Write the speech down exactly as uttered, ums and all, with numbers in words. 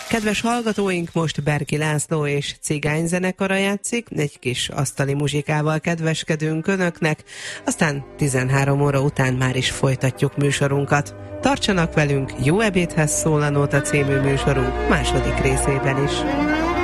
Kedves hallgatóink, most Berki László és Cigány zenekara játszik, egy kis asztali muzsikával kedveskedünk önöknek, aztán tizenhárom óra után már is folytatjuk műsorunkat. Tartsanak velünk, jó ebédhez szól a Nóta című műsorunk második részében is.